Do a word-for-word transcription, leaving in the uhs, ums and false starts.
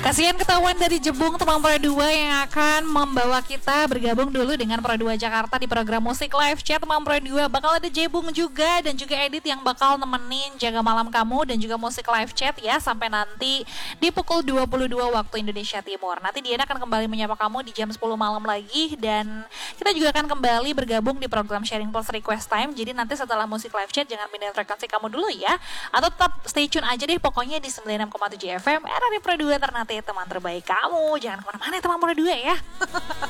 Kasihan ketahuan dari Jebung teman Pro dua yang akan membawa kita bergabung dulu dengan Pro dua Jakarta di program Musik Live Chat teman Pro dua. Bakal ada Jebung juga dan juga Edit yang bakal nemenin jaga malam kamu dan juga Musik Live Chat ya sampai nanti di pukul dua puluh dua waktu Indonesia Timur. Nanti Diana akan kembali menyapa kamu di jam sepuluh malam lagi dan kita juga akan kembali bergabung di program Sharing Plus Request Time. Jadi nanti setelah Musik Live Chat jangan pindahin frekuensi kamu dulu ya. Atau tetap stay tune aja deh pokoknya di sembilan puluh enam koma tujuh F M R R I Pro dua Ternate teman terbaik kamu. Jangan kemana-mana teman Pro dua ya.